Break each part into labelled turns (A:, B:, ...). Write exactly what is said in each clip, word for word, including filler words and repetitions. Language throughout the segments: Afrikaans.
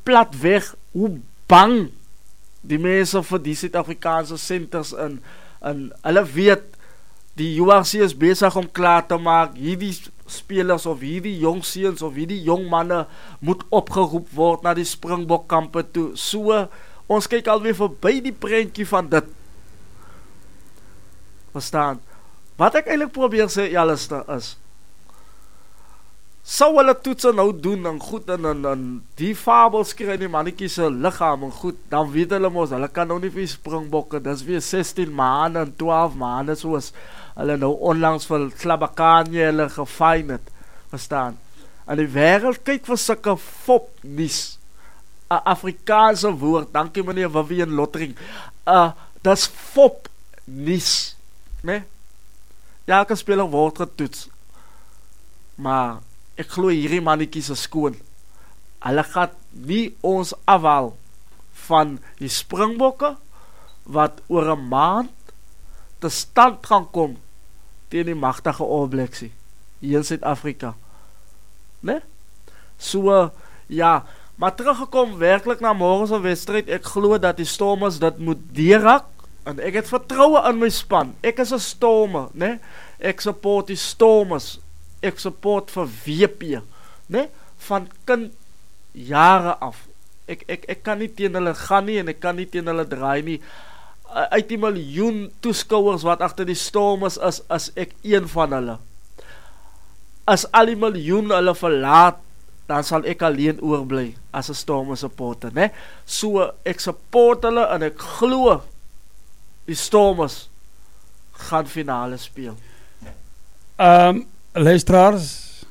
A: platweg hoe bang die mense vir die Suid-Afrikaanse centers in, en hulle weet die U R C is besig om klaar te maak, hierdie spelers of hierdie jong seuns of hierdie jong manne moet opgeroep word na die Springbok-kampe toe. So, ons kyk alweer verby die prentjie van dit. Verstaan? Wat ek eintlik probeer sê, Alistair, is sou hulle toetse nou doen en goed en, en, en die fabels kry die mannetjies se liggaam en goed, dan weet hulle mos, hulle kan nou nie vir Springbokke, dis weer sestien maande en twaalf maande soos hulle nou onlangs vir Klabakanye hulle gefyn het, verstaan? En die wêreld kyk vir sulke fop nuus. 'n Afrikaanse woord, dankie meneer Vivian Lottering. Uh, dis fop nuus, né? Ja, elke speler word getoets. Maar ek glo hierdie mannetjies is skoon. Hulle gaan nie ons afhaal van die Springbokke wat oor 'n maand te stand gaan kom teen die magtige All Blacks hier in Suid-Afrika. Né? So, ja, maar teruggekom werklik na môre se wedstryd, ek glo dat die Stormers dit moet deurhak, en ek het vertroue in my span. Ek is 'n Stormer, né? Ek support die Stormers. Ek support vir W P, né? Van kind jare af. Ek ek ek kan nie teen hulle gaan nie en ek kan nie teen hulle draai nie. Uit die miljoen toeskouers wat agter die Stormers is, is ek een van hulle. As al die miljoen hulle verlaat, dan sal ek alleen oorbly as 'n Stormers supporter, né? So ek support hulle en ek glo die Stormers gaan finale speel.
B: Ehm um, luisteraars,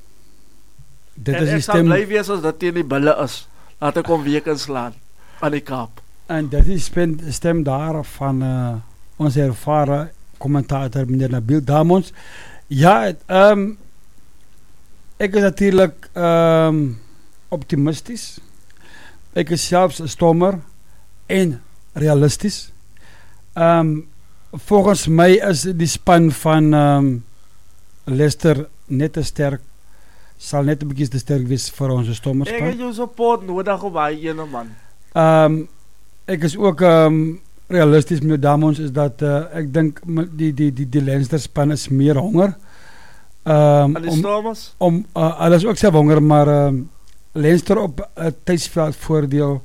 B: dit
A: en
B: is die
A: ek
B: stem.
A: sal bly wees as dit teen die bulle is. Laat ek hom week inslaan aan die Kaap.
B: En dit is stem, stem daar van uh, onze ervaren commentator meneer Nabil Damons. Ja, ehm um, ek is natuurlijk um, optimistisch. Ek is zelfs een Stormer en realistisch. Um, volgens mij is die span van um, Leicester net te sterk. Sal net een beetje te sterk wees voor onze Stormers.
A: Ek het jou support nodig op hy ene man.
B: Um, ek is ook um, realistisch meneer Damons, is dat uh, ek denk die, die, die, die Leinster span is meer honger. Um,
A: en die
B: om,
A: Stormers?
B: Om, uh, hulle is ook self honger, maar um, Leinster op uh, tydsveld voordeel.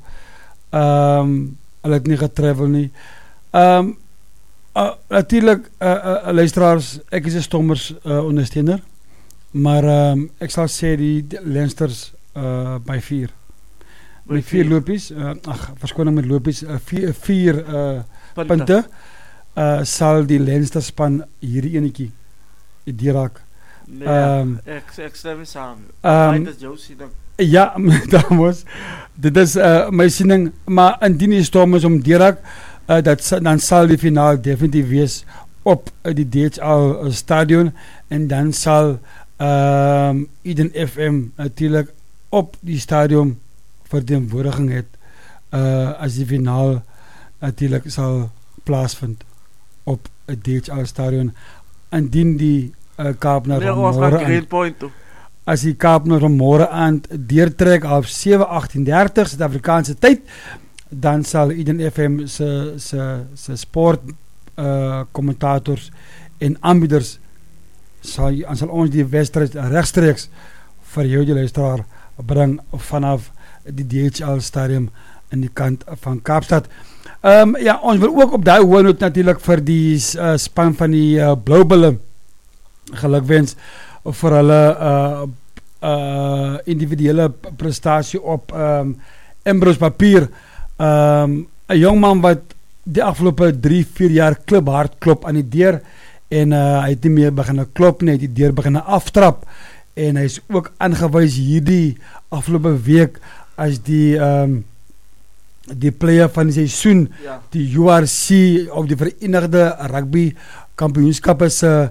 B: Um, hulle het nie getravel nie. Um, uh, natuurlijk, uh, uh, luisteraars, ek is een Stormers uh, ondersteuner, maar um, ek sal sê die, die Leinsters uh, by vier. Met vier lopies, uh, ach, verskoning met lopies, uh, vier, vier uh, punte, punte uh, sal die Leinster span hierdie enetjie deurraak.
A: Nee, um, ek, ek stem nie saam. Um, dit is jou siening.
B: Ja, dames, dit is uh, my siening, maar indien die Stormers om deurraak, uh, dat, dan sal die finaal definitief wees op uh, die D H L stadion, en dan sal um, Eden F M natuurlijk op die stadion verteenwoordiging het, uh, as die finaal natuurlijk sal plaasvind op het D H L stadion, indien die uh, Kaap na môre aan, as die Kaap na môre aan deurtrek op sewe agtien dertig Suid-Afrikaanse tyd, dan sal Eden F M se se se sport uh, kommentators en aanbieders sal, sal ons die wedstryd regstreeks vir jou die luisteraar bring vanaf die D H L stadium in die kant van Kaapstad. Um, ja, ons wil ook op daai hoë noot natuurlik vir die uh, span van die uh, Blou Bulle gelukwens vir hulle uh, uh, individuele prestasie op um, Ambrose Papier. Um, 'n jong man wat die afgelope drie, vier jaar kliphard klop aan die deur, en uh, hy het nie meer begin klop nie, hy het die deur begin aftrap, en hy is ook aangewys hierdie afgelope week as die um, die player van die seisoen, ja. Die U R C of die Verenigde Rugby Kampioenskap is 'n uh,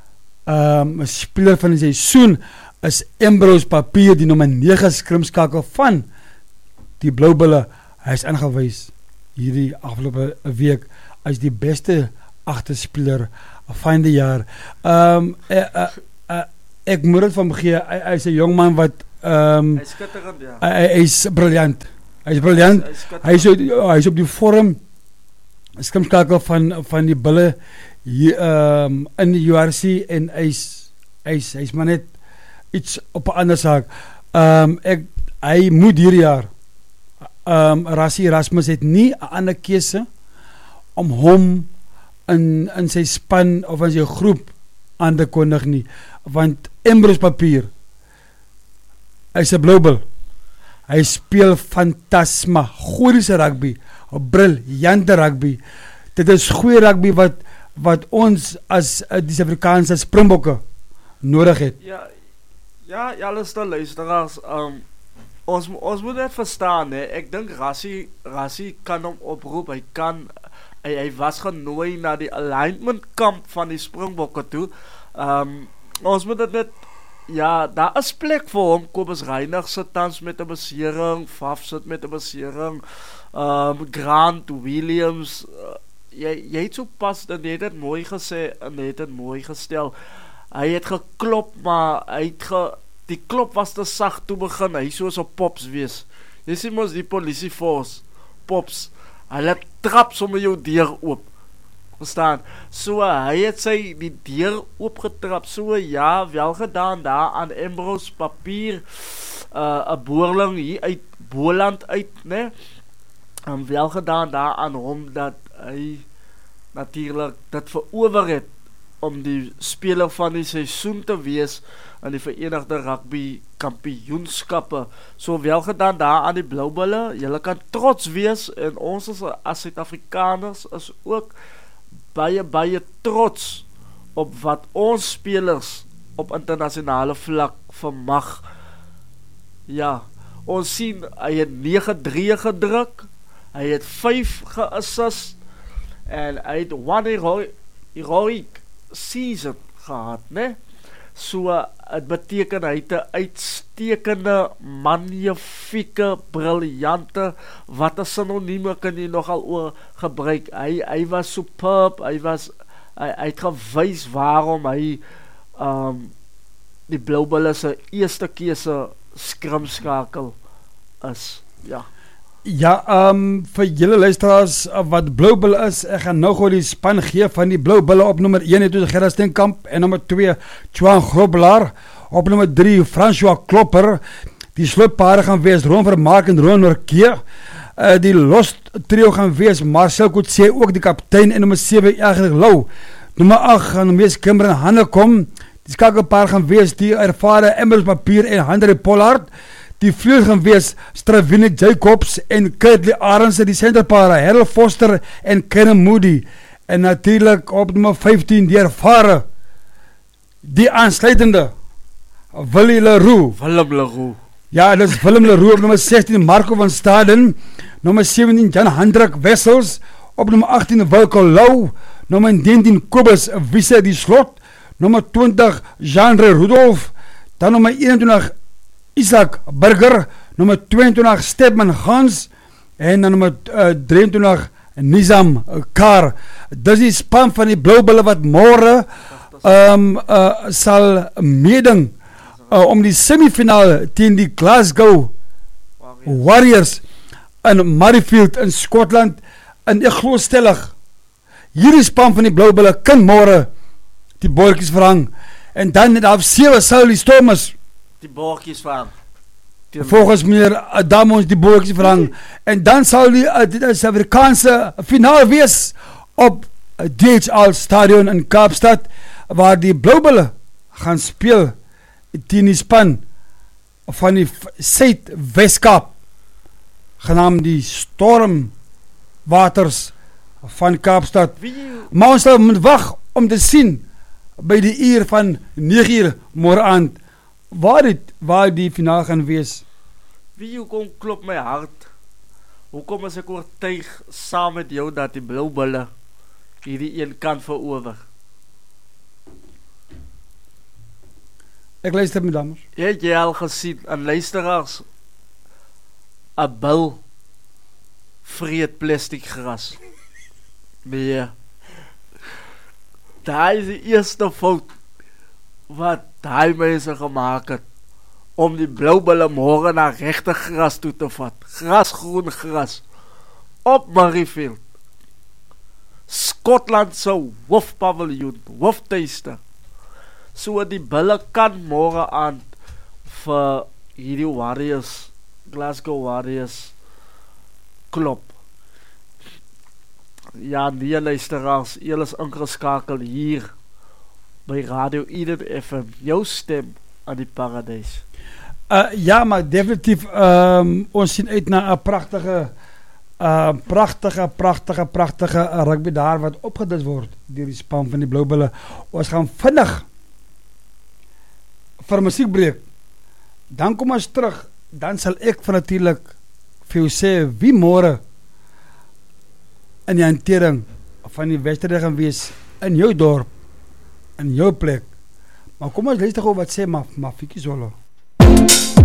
B: um, speler van die seisoen is Ambrose Papier, die nommer nege skrimskakel van die Blou Bulle. Hy is aangewys hierdie afgelope week as die beste agterspeler van die jaar. Um, uh, uh, uh, ek moet het van begin, hy, hy is 'n jong man wat um,
A: hy is skitterend, ja.
B: Hy, hy is briljant. Hy is briljant.
A: Hy is- hy is
B: Hy is, op- hy is op die vorm skimskakel van van die bulle hier um, in die U R C en hy's hy's hy's maar net iets op 'n ander saak. Um, ek hy moet hierdie jaar um, Rassie Erasmus het nie 'n ander keuse om hom in in sy span of in sy groep aan te kondig nie, want Embros Papier hy's 'n Blaubil. Hy speel fantasma, goeie rugby, briljante rugby. Dit is goeie rugby wat wat ons as uh, die Suid-Afrikaanse Springbokke nodig het.
A: Ja, ja, ja, luister, luisteraars, um, ons, mo- ons moet net verstaan, hè. Ek dink Rassie, Rassie kan hom oproep, hy kan, hy, hy was genooi na die alignment kamp van die Springbokke toe. Um, ons moet dit net, ja, daar is plek vir hom. Kobus Reinig sit tans met 'n besering, Faf sit met 'n besering, um, Grant Williams, uh, jy, jy het so pas, en jy het dit mooi gesê, en jy het dit mooi gestel. Hy het geklop, maar hy het ge, die klop was te sag toe begin, hy soos op Pops wees. Jy sien mos die politieforce, Pops, hulle trap sommer jou deur oop. Verstaan? So, hy het sy die deur oopgetrap, so ja, wel gedaan daar aan Embros Papier, 'n uh, boerling hier uit Boland uit, né? En wel gedaan daar aan hom dat hy natuurlik dit verower het om die speler van die seisoen te wees in die Verenigde Rugby Kampioenskappe. So wel gedaan daar aan die Blaubulle. Julle kan trots wees en ons as, as Suid-Afrikaners is ook baie baie trots op wat ons spelers op internasionale vlak vermag. Ja, ons sien hy het nege drie gedruk, hy het vyf geassist en hy het one heroic, heroic season gehad, né? So, het beteken hy het 'n uitstekende, magnifieke, briljante, wat 'n sinonieme kan jy nogal oor gebruik. Hy, hy was superb, hy was, hy, hy het gewys waarom hy um, die Blaubulle se eerste keuse skrimskakel is, ja.
B: Ja, um, vir julle luisteraars uh, wat Blaubil is, ek gaan nou gou die span gee van die Blaubulle. Op nummer een het ons Gerard Steenkamp en nummer twee Twan Grobelaar, op nummer drie François Klopper. Die slotpare gaan wees Ron Vermaak en Ron Norkeer. Uh, die los trio gaan wees Marcel Coetzee, ook die kaptein, en nummer sewe Egrig Lou. Nummer agt gaan wees Kimber en Hannekom. Die skakelpaar gaan wees die ervare Embros Papier en Andre Pollard. Die vleuel gaan wees Stravine Jacobs en Kurtley Arendse, die centerpare Harold Foster en Kenneth Moody. En natuurlijk op nummer vyftien die ervare, die aansluitende Willie Leroux.
A: Willem Leroux.
B: Ja, dat is Willem Leroux. Op nummer zestien Marco van Staden. Nummer zeventien Jan Hendrik Wessels. Op nummer achttien Wilco Lou. Nummer negentien Kobus Wiese die Slot. Nummer twintig Jean-Ray Rudolph. Dan nummer eenentwintig Isaac Burger. Nummer tweeëntwintig Stepman Gans. En dan nummer uh, drieëntwintig Nizam Kar. Dis die span van die Blaubulle wat môre um, uh, sal meeding uh, om die semifinaal teen die Glasgow Warriors in Murrayfield in Skotland. En ek glo stellig, hierdie span van die Blaubulle kan môre die boortjies verhang. En dan net af sewe sal die Stormers
A: die boortjies verhang.
B: Volgens meneer Adamo ons die boortjies verhang. En dan sal die uh, Suid-Afrikaanse finaal wees op uh, D H L Stadion in Kaapstad, waar die Blaubulle gaan speel teen die span van die Suid-Weskaap, genaamd die Stormwaters van Kaapstad. Maar ons sal moet wag om te sien by die uur van nege uur môre aand waar dit waar die finaal gaan wees.
A: Wie hoekom klop my hart? Hoekom is ek oortuig saam met jou dat die Blaubulle hierdie een kan verower?
B: Ek luister my dames.
A: Het jy al gesien aan luisteraars 'n bil vreet plastic gras? Nee. Daai is die eerste fout wat daai mense gemaak het om die Blaubulle môre na regte gras toe te vat. Gras, groen gras. Op Murrayfield. Skotland se hoofpaviljoen, hooftuiste. So die Bulle kan môre aan vir hierdie Warriors, Glasgow Warriors klop. Ja, nee luisteraars, julle is ingeskakel hier by Radio Eden F M, jou stem aan die paradys.
B: Uh, ja, maar definitief, um, ons sien uit na 'n pragtige, uh, pragtige, pragtige, pragtige uh, rugby daar wat opgedis word deur die span van die Blaubulle. Ons gaan vinnig vir musiekbreek. Dan kom ons terug, dan sal ek van natuurlik vir jou sê wie môre in die hantering van die wedstryd gaan wees in jou dorp, in jou plek. Maar kom ons luister gou wat sê Mafikizolo.